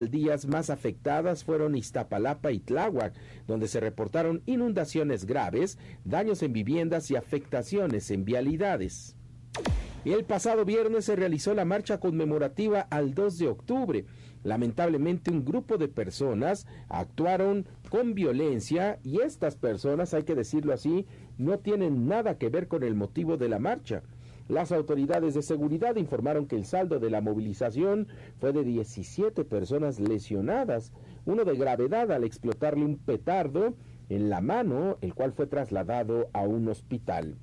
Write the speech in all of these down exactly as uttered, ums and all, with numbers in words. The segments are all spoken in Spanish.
alcaldías más afectadas fueron Iztapalapa y Tláhuac, donde se reportaron inundaciones graves, daños en viviendas y afectaciones en vialidades. El pasado viernes se realizó la marcha conmemorativa al dos de octubre. Lamentablemente un grupo de personas actuaron con violencia y estas personas, hay que decirlo así, no tienen nada que ver con el motivo de la marcha. Las autoridades de seguridad informaron que el saldo de la movilización fue de diecisiete personas lesionadas, uno de gravedad al explotarle un petardo en la mano, el cual fue trasladado a un hospital.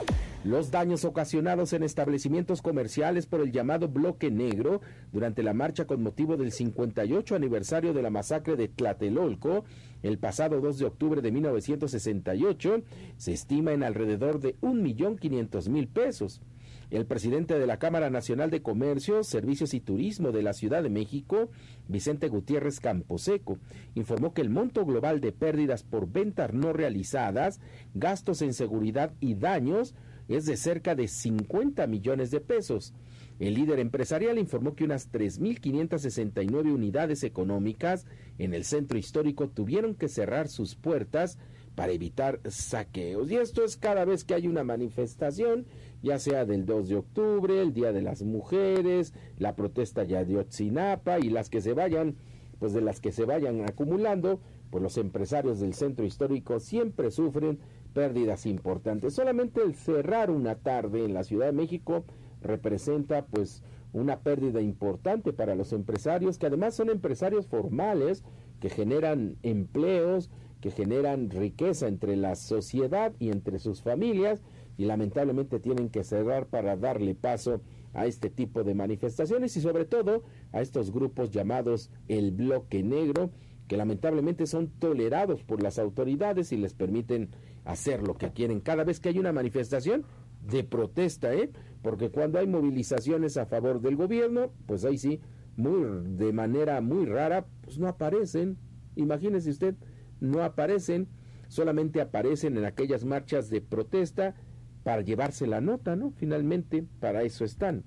Los daños ocasionados en establecimientos comerciales por el llamado Bloque Negro durante la marcha con motivo del cincuenta y ocho aniversario de la masacre de Tlatelolco, el pasado dos de octubre de mil novecientos sesenta y ocho, se estima en alrededor de un millón quinientos mil pesos. El presidente de la Cámara Nacional de Comercio, Servicios y Turismo de la Ciudad de México, Vicente Gutiérrez Camposeco, informó que el monto global de pérdidas por ventas no realizadas, gastos en seguridad y daños es de cerca de cincuenta millones de pesos. El líder empresarial informó que unas tres mil quinientas sesenta y nueve unidades económicas en el centro histórico tuvieron que cerrar sus puertas para evitar saqueos. Y esto es cada vez que hay una manifestación, ya sea del dos de octubre, el Día de las Mujeres, la protesta ya de Ayotzinapa y las que se vayan, pues de las que se vayan acumulando, pues los empresarios del centro histórico siempre sufren pérdidas importantes. Solamente el cerrar una tarde en la Ciudad de México representa pues una pérdida importante para los empresarios, que además son empresarios formales, que generan empleos, que generan riqueza entre la sociedad y entre sus familias, y lamentablemente tienen que cerrar para darle paso a este tipo de manifestaciones y sobre todo a estos grupos llamados el Bloque Negro, que lamentablemente son tolerados por las autoridades y les permiten hacer lo que quieren cada vez que hay una manifestación de protesta, ¿eh? Porque cuando hay movilizaciones a favor del gobierno, pues ahí sí, muy, de manera muy rara, pues no aparecen. Imagínese usted, no aparecen, solamente aparecen en aquellas marchas de protesta para llevarse la nota, ¿no? Finalmente, para eso están.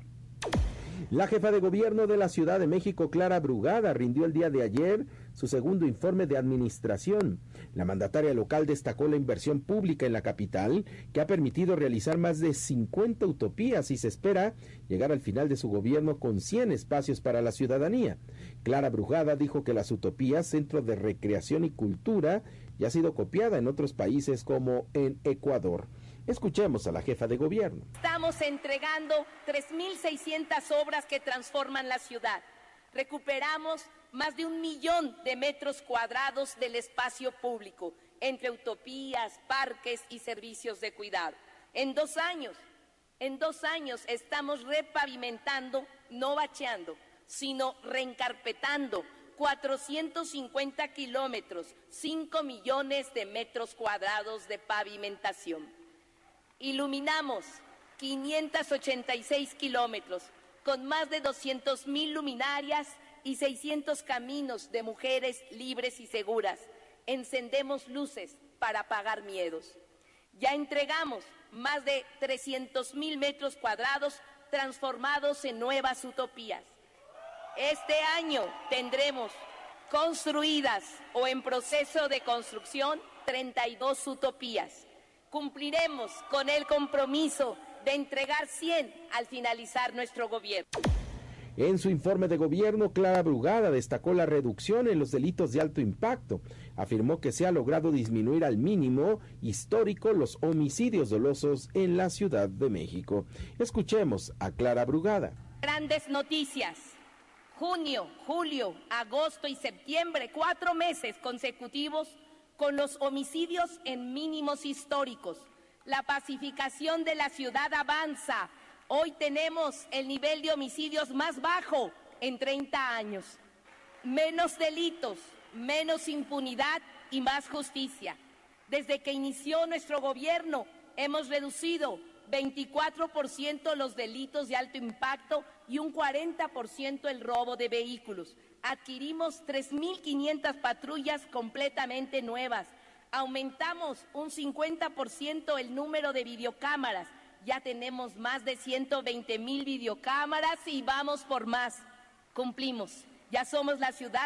La jefa de gobierno de la Ciudad de México, Clara Brugada, rindió el día de ayer su segundo informe de administración. La mandataria local destacó la inversión pública en la capital, que ha permitido realizar más de cincuenta utopías y se espera llegar al final de su gobierno con cien espacios para la ciudadanía. Clara Brugada dijo que las utopías, centro de recreación y cultura, ya ha sido copiada en otros países como en Ecuador. Escuchemos a la jefa de gobierno. Estamos entregando tres mil seiscientas obras que transforman la ciudad. Recuperamos más de un millón de metros cuadrados del espacio público, entre utopías, parques y servicios de cuidado. En dos años, en dos años estamos repavimentando, no bacheando, sino reencarpetando cuatrocientos cincuenta kilómetros, cinco millones de metros cuadrados de pavimentación. Iluminamos quinientos ochenta y seis kilómetros con más de doscientas mil luminarias y seiscientos caminos de mujeres libres y seguras. Encendemos luces para apagar miedos. Ya entregamos más de trescientos mil metros cuadrados transformados en nuevas utopías. Este año tendremos construidas o en proceso de construcción treinta y dos utopías. Cumpliremos con el compromiso de entregar cien al finalizar nuestro gobierno. En su informe de gobierno, Clara Brugada destacó la reducción en los delitos de alto impacto. Afirmó que se ha logrado disminuir al mínimo histórico los homicidios dolosos en la Ciudad de México. Escuchemos a Clara Brugada. Grandes noticias. Junio, julio, agosto y septiembre, cuatro meses consecutivos con los homicidios en mínimos históricos. La pacificación de la ciudad avanza. Hoy tenemos el nivel de homicidios más bajo en treinta años. Menos delitos, menos impunidad y más justicia. Desde que inició nuestro gobierno hemos reducido veinticuatro por ciento los delitos de alto impacto y un cuarenta por ciento el robo de vehículos. Adquirimos tres mil quinientas patrullas completamente nuevas. Aumentamos un cincuenta por ciento el número de videocámaras. Ya tenemos más de ciento veinte mil videocámaras y vamos por más. Cumplimos. Ya somos la ciudad